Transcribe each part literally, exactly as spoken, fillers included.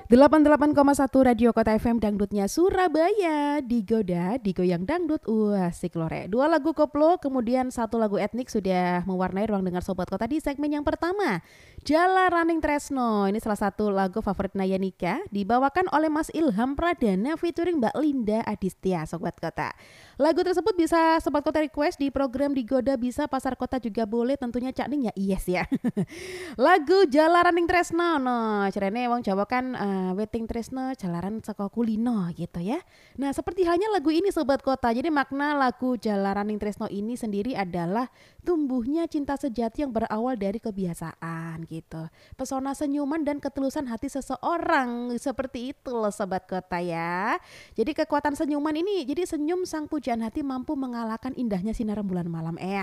delapan puluh delapan koma satu Radio Kota F M Dangdutnya Surabaya. Digoda, digoyang dangdut, wah asik lore. Dua lagu koplo, kemudian satu lagu etnik sudah mewarnai ruang dengar Sobat Kota di segmen yang pertama. Jala Running Tresno, ini salah satu lagu favorit Naya Nika, dibawakan oleh Mas Ilham Pradana featuring Mbak Linda Adistia, Sobat Kota. Lagu tersebut bisa Sobat Kota request di program Digoda, bisa Pasar Kota juga boleh, tentunya Cak Ning ya yes ya. Lagu Jala Running Tresno, no, caranya wong Jawa kan uh, weting tresno jalaran saka kulino gitu ya. Nah, seperti halnya lagu ini Sobat Kota. Jadi makna lagu Jala Running Tresno ini sendiri adalah tumbuhnya cinta sejati yang berawal dari kebiasaan gitu. Pesona senyuman dan ketulusan hati seseorang, seperti itu loh Sobat Kota ya. Jadi kekuatan senyuman ini, jadi senyum sang pujaan hati mampu mengalahkan indahnya sinar bulan malam. Eh,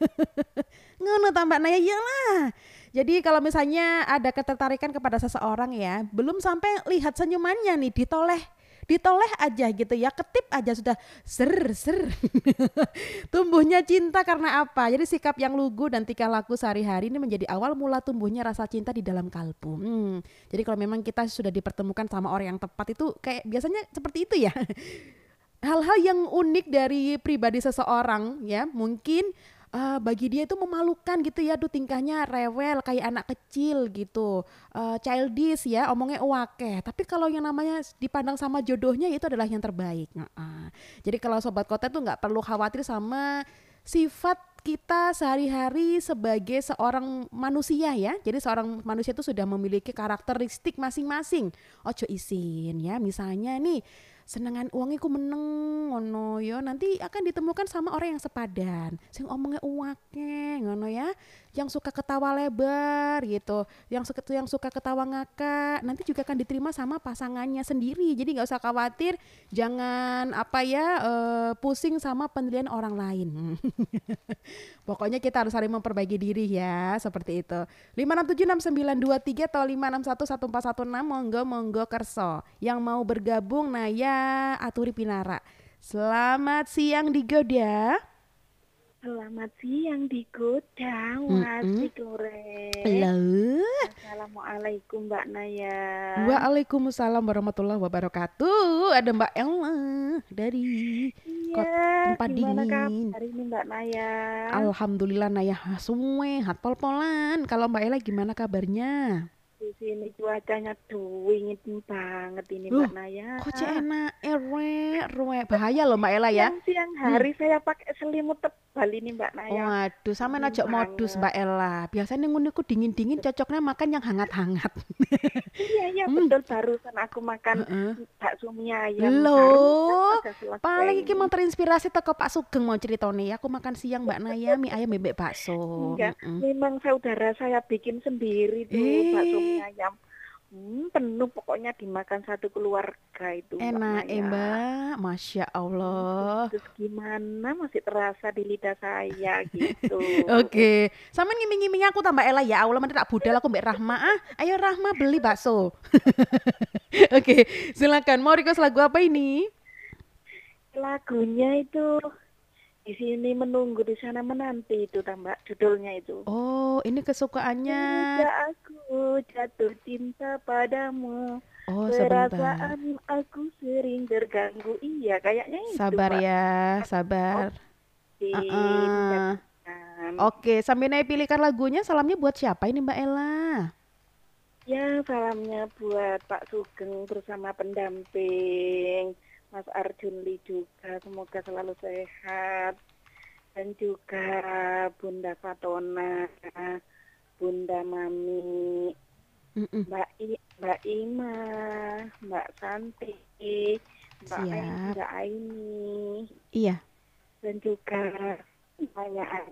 ngono tambah Naya iyalah. Jadi kalau misalnya ada ketertarikan kepada seseorang ya, belum sampai lihat senyumannya nih, ditoleh ditoleh aja gitu ya, ketip aja sudah ser ser. Tumbuhnya cinta karena apa? Jadi sikap yang lugu dan tingkah laku sehari-hari ini menjadi awal mula tumbuhnya rasa cinta di dalam kalbu. Hmm. Jadi kalau memang kita sudah dipertemukan sama orang yang tepat itu kayak biasanya seperti itu ya. Hal-hal yang unik dari pribadi seseorang ya, mungkin uh, bagi dia itu memalukan gitu ya, tuh tingkahnya rewel kayak anak kecil gitu, uh, childish ya, omongnya wakeh. Tapi kalau yang namanya dipandang sama jodohnya itu adalah yang terbaik. Nah, jadi kalau Sobat Kota tuh nggak perlu khawatir sama sifat kita sehari-hari sebagai seorang manusia ya. Jadi seorang manusia itu sudah memiliki karakteristik masing-masing. Ojo isin ya, misalnya nih senengan uangnya ku meneng ngono ya, nanti akan ditemukan sama orang yang sepadan sing omongnya uwake ngono ya, yang suka ketawa lebar gitu, yang suka yang suka ketawa ngakak, nanti juga akan diterima sama pasangannya sendiri. Jadi nggak usah khawatir, jangan apa ya uh, pusing sama penilaian orang lain. Pokoknya kita harus saling memperbaiki diri ya, seperti itu. lima enam tujuh enam sembilan dua tiga atau lima enam satu satu empat satu enam, monggo monggo kerso. Yang mau bergabung Naya aturi pinara. Selamat siang Digoda. Selamat siang Digoda, Mm-mm. wasik lore. Halo. Assalamualaikum Mbak Naya. Waalaikumsalam warahmatullahi wabarakatuh. Ada Mbak Ella dari Kot Iya, tempat gimana dingin. kabar ini Mbak Naya? Alhamdulillah Naya semua hat pol-polan. Kalau Mbak Ella gimana kabarnya? Di sini cuacanya dingin banget ini Loh, Mbak Naya. kok cek enak, erwe, erwe. Bahaya loh Mbak Ella ya. Siang-siang Hmm. hari saya pakai selimut tebal ini Mbak Naya. Waduh, sama Dingin najok modus banget. Mbak Ella. Biasanya ngono ku dingin-dingin, cocoknya makan yang hangat-hangat. Iya, iya Hmm. betul, barusan aku makan Heeh. bakso mie ayam. Barusan Loh, saja paling selesai iki ini. mau terinspirasi teko Pak Sugeng mau cerita nih. Aku makan siang Mbak Naya, mie ayam bebek bakso. Enggak, Mm-mm. memang saudara saya bikin sendiri tuh bakso Eh, mie ayam. Hmm, penuh pokoknya dimakan satu keluarga itu Mbak enak eh Naya. Mbak, Masya Hmm, Allah. pedes gimana masih terasa di lidah saya gitu. Oke, sama ngiming-ngiming aku tambah Ella ya Allah, nanti tak budal aku Mbak Rahma. Ah, ayo Rahma beli bakso. Oke, silakan. Mau request lagu apa ini? Lagunya itu di sini menunggu di sana menanti itu tambah judulnya itu. Oh, ini kesukaannya. Sejak aku jatuh cinta padamu, Oh, sebentar. perasaan aku sering terganggu. Iya, kayaknya itu Sabar Mbak. ya, sabar. Oke, Uh-uh. jangan. Oke, sambil Naya pilihkan lagunya, salamnya buat siapa ini Mbak Ella? Ya, salamnya buat Pak Sugeng bersama pendamping, Mas Arjun Lee juga. Semoga selalu sehat. Dan juga Bunda Fatona, Bunda Mami, Mm-mm. Mbak I, Mbak Ima, Mbak Santi, Mbak Ai, Siap. Mbak Aini, Iya. dan juga banyak.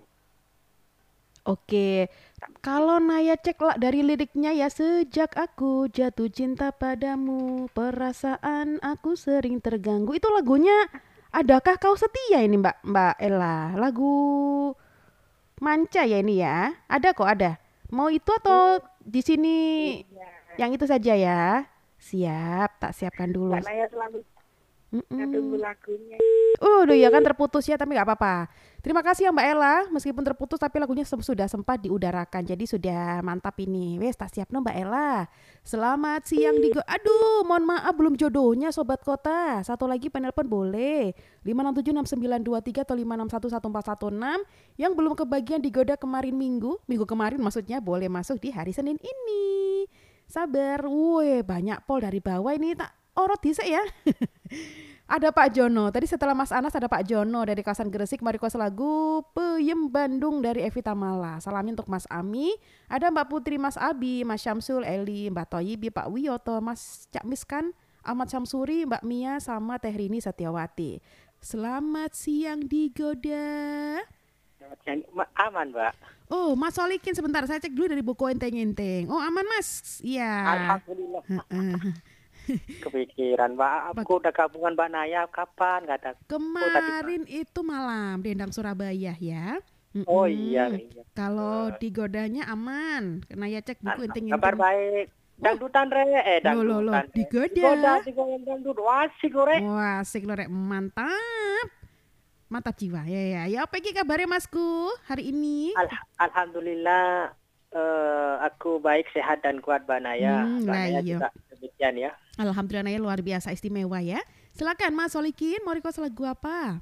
Oke. Kalau Naya cek lah dari liriknya ya, sejak aku jatuh cinta padamu, perasaan aku sering terganggu. Itu lagunya, adakah kau setia ini Mbak Mbak Ella? Lagu Manca ya ini ya? Ada kok ada. Mau itu atau Oh di sini iya, yang itu saja ya? Siap, tak siapkan dulu. Mbak Naya selalu Saya tunggu Mm-mm. lagunya. Udah ya kan terputus ya, tapi nggak apa-apa. Terima kasih ya Mbak Ella, meskipun terputus tapi lagunya se- sudah sempat diudarakan, jadi sudah mantap ini. Wes, tak siap no Mbak Ella. Selamat siang Digo. Aduh, mohon maaf belum jodohnya Sobat Kota. Satu lagi penelpon boleh. lima enam tujuh enam sembilan dua tiga atau lima enam satu satu empat satu enam. Yang belum kebagian digoda kemarin minggu, minggu kemarin maksudnya boleh masuk di hari Senin ini. Sabar, woi banyak pol dari bawah ini tak orot dhisik ya. Ada Pak Jono. Tadi setelah Mas Anas ada Pak Jono dari kawasan Gresik. Mari kos lagu Peyem Bandung dari Evi Tamala. Salamin untuk Mas Ami. Ada Mbak Putri, Mas Abi, Mas Syamsul, Eli, Mbak Toyibi, Pak Wiyoto, Mas Cak Miskan, Ahmad Syamsuri, Mbak Mia, sama Teh Rini Setiawati. Selamat siang Digoda. Selamat siang. Ma- aman, Mbak. Oh, Mas Solikin sebentar. Saya cek dulu dari buku enteng-enteng. Oh, aman Mas. Iya. Alhamdulillah. Heeh. Kepikiran, Mbak. Aku udah gabungan Mbak Naya kapan? Nggak ada. Oh, tadi Pak. Kemarin itu malam di Endang Surabaya ya. Oh iya, Mm-mm. iya. Kalau digodanya aman, karena ya cek buku Kabar inting-inting. baik. Oh, Dangdutan re, eh lo lo lo, dangdutan re. digoda. Digoda, digoyang dangdut. Wah, asik lo, re. Wah, asik lo rek, mantap. Mantap jiwa. Ya ya. Ya apa iki kabarnya Masku hari ini? Al- Alhamdulillah. eh, aku baik, sehat dan kuat, Mbak Naya. Hmm, Mbak lah Naya iya. juga demikian ya. Alhamdulillah ya luar biasa istimewa ya. Silakan Mas Solikin, mau request lagu apa?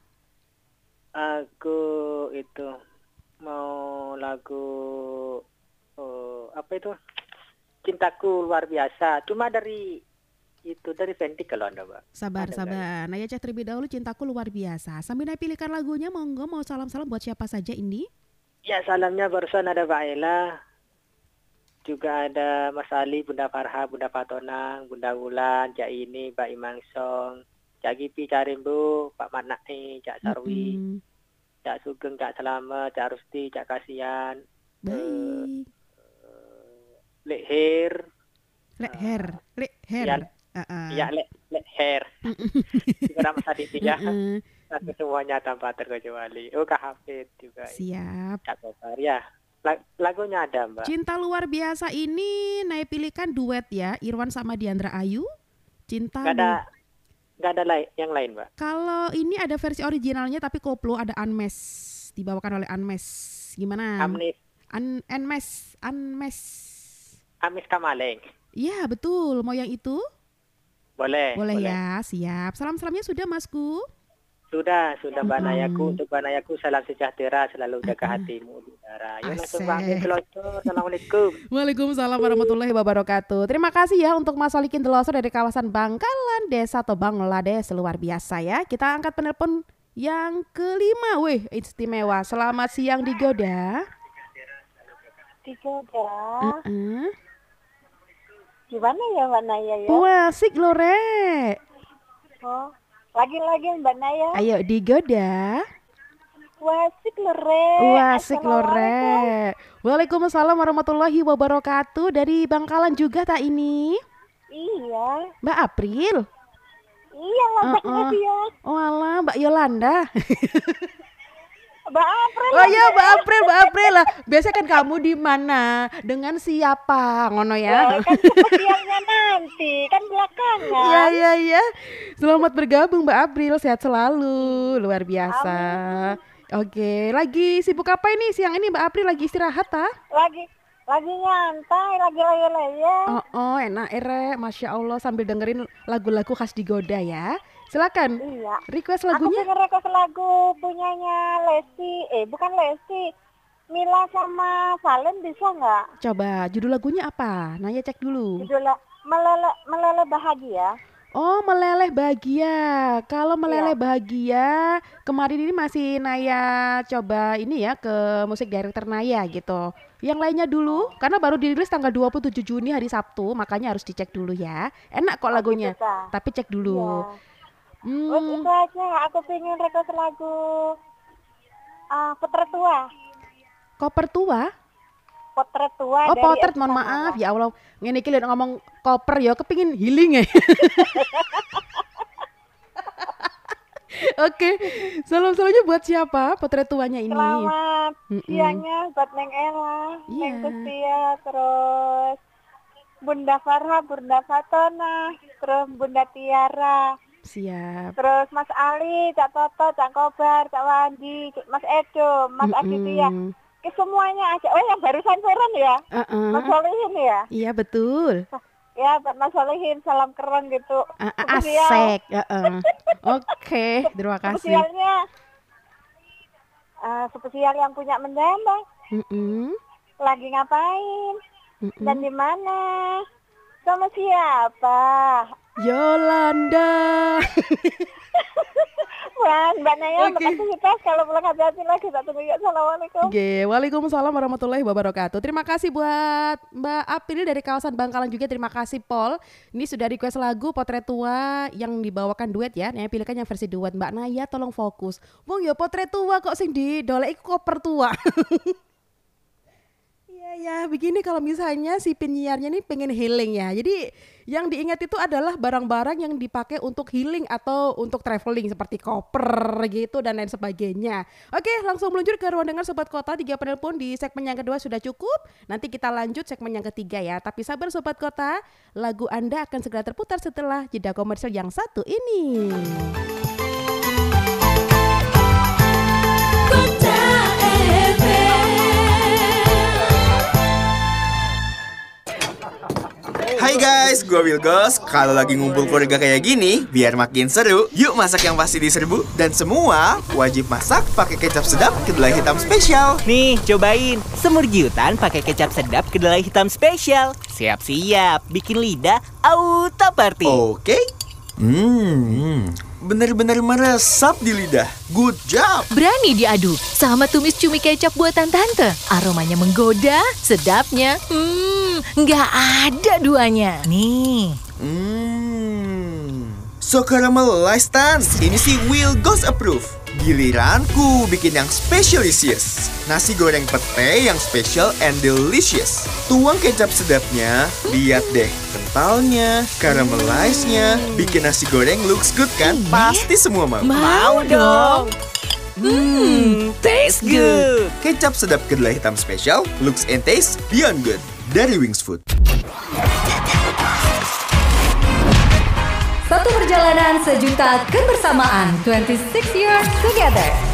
Aku itu mau lagu eh, apa itu? Cintaku luar biasa. Cuma dari itu dari Fenty kalau Anda, Mbak. Sabar, Ada nggak? sabar. Nah ya cek terlebih dahulu cintaku luar biasa. Sambil naik pilihkan lagunya, monggo mau salam-salam buat siapa saja ini? Ya, salamnya barusan ada Mbak Ella, juga ada Mas Ali, Bunda Farha, Bunda Fatonang, Bunda Wulan, Cak Ini, Mbak Imangsong, Cak Gipi, Cak Rimbu, Pak Manai, Cak Sarwi, Mm-mm. Cak Sugeng, Cak Selamat, Cak Rusti, Cak Kasian, eh, Baik. Lek Her, Leher, leher. ya, Uh-uh. ya Lek Lek Her, juga nama Saditi ya, Uh-uh. tapi semuanya tanpa terkecuali. Oh, Kak Hafid juga, Siap. Cak Kobar ya. Lag- Lagunya ada, Mbak. Cinta luar biasa ini naik pilihkan duet ya, Irwan sama Diandra Ayu. Cinta Nggak ada, lu. nggak ada lain, yang lain, Mbak. Kalau ini ada versi originalnya tapi koplo ada Unmes, dibawakan oleh Unmes. Gimana? Amnis, An Unmes, Unmes. Amis Kamaleng. Iya betul, mau yang itu? Boleh, Boleh, boleh. ya, siap. Salam-salamnya sudah Masku. Sudah, sudah Mbak Mm-mm. Nayaku. Untuk Mbak Nayaku, salam sejahtera, selalu jaga hatimu di udara. Yuk langsung Mbak Amin Asik. Kelocor. Assalamualaikum. Waalaikumsalam warahmatullahi wabarakatuh. Terima kasih ya untuk Mas Solikin Delosor dari kawasan Bangkalan Desa atau Banglades, luar biasa ya. Kita angkat penelpon yang kelima, wih istimewa. Selamat siang Digoda. Digoda. Uh-uh. Gimana ya Mbak Naya ya? Wah, asik loh Rek. Oh, lagi-lagi Mbak Naya. Ayo Digoda. Wasik lore. Wah, asik loh Assalamualaikum. Rek. Waalaikumsalam warahmatullahi wabarakatuh. Dari Bangkalan juga tak ini? Iya, Mbak April. iya lah Mbak Uh-uh. Nadia. Oh alah, Mbak Yolanda. Mbak April. Oh iya, Mbak April, Mbak April lah. Biasanya kan kamu di mana? Dengan siapa? Ngono ya. Ya, kan spesialnya nanti, kan belakangan. Iya, iya, iya. Selamat bergabung Mbak April, sehat selalu. Luar biasa. Oke, lagi sibuk apa ini siang ini Mbak April, lagi istirahat ah? Lagi lagi nyantai, lagi leye-leye. Oh, oh, enak ere, Masya Allah sambil dengerin lagu-lagu khas Digoda ya. Silakan, Iya. request Aku lagunya. pengen request lagu punyanya Lesti, eh bukan Lesti, Mila sama Valen bisa nggak? Coba judul lagunya apa? Naya cek dulu. Judulnya Melele Melele Bahagia. Oh, meleleh bahagia. Kalau meleleh Iya. bahagia, kemarin ini masih Naya coba ini ya ke musik director Naya gitu. Yang lainnya dulu, karena baru dirilis tanggal dua puluh tujuh Juni hari Sabtu, makanya harus dicek dulu ya. Enak kok Oh, lagunya, gitu, Ta. tapi cek dulu. Iya. Hmm, Terus itu aja, aku pengen request lagu ah, Potret Tua. koper tua? Potret Tua Oh, dari potret, Esti mohon Tamala. maaf. Ya Allah, ngene iki lho ngomong koper ya, kepingin healing ya. Oke, salam-salamnya buat siapa? Potret tuanya ini. Selamat Mm-mm. siangnya buat Neng Ella, Iya. Neng Kustia, terus Bunda Farha, Bunda Fatona, terus Bunda Tiara, Siap. Terus Mas Ali, Cak Toto, Cak Kobar, Cak Wandi, Mas Edo, Mas Mm-mm. Aditya. Ke semuanya aja. Oh yang barusan Soren ya? Uh-uh. Mas Solihin ya? Iya betul. Ya, buat Mas Solihin, salam keren gitu. A- a- Spesial. Asik. Uh-uh. Oke, terima kasih. Spesialnya, eh, spesial yang punya menjambang. Mm-mm. Lagi ngapain? Mm-mm. Dan di mana? Sama siapa? Yolanda. Wah, Mbak Naya, Oke. makasih kita. Kalau pulang hati-hati lagi, tak tunggu ya. Assalamualaikum. Oke, Waalaikumsalam warahmatullahi wabarakatuh. Terima kasih buat Mbak April dari kawasan Bangkalan juga. Terima kasih Paul. Ini sudah request lagu Potret Tua yang dibawakan duet ya. Naya pilihkan yang versi duet. Mbak Naya tolong fokus. Wong ya Potret Tua kok sing di dolek iku koper tua. Iya ya, begini kalau misalnya si penyiarnya ini pengen healing ya. Jadi yang diingat itu adalah barang-barang yang dipakai untuk healing atau untuk traveling seperti koper gitu dan lain sebagainya. Oke, langsung meluncur ke ruang dengar Sobat Kota. Tiga penelpon di segmen yang kedua sudah cukup. Nanti kita lanjut segmen yang ketiga ya. Tapi sabar Sobat Kota, lagu Anda akan segera terputar setelah jeda komersial yang satu ini. Kota F M. Hai guys, gue Wilgos. Kalau lagi ngumpul keluarga kayak gini, biar makin seru, yuk masak yang pasti diserbu. Dan semua wajib masak pakai kecap sedap kedelai hitam spesial. Nih, cobain semur giutan pakai kecap sedap kedelai hitam spesial. Siap-siap, bikin lidah auto party. Oke. Hmm, bener-bener meresap di lidah. Good job. Berani diadu sama tumis cumi kecap buatan tante. Aromanya menggoda, sedapnya, hmm, nggak ada duanya. Nih, Hmm, so caramelized tan. Ini sih Wilgos approve. Giliranku bikin yang specialisious. Nasi goreng pete yang special and delicious. Tuang kecap sedapnya, lihat deh kentalnya, caramelized-nya, bikin nasi goreng looks good kan? Pasti semua mau. mau dong. Hmm, taste good. Kecap sedap kedelai hitam spesial, looks and taste beyond good. Dari Wings Food. Satu perjalanan sejuta kebersamaan, twenty-six years together.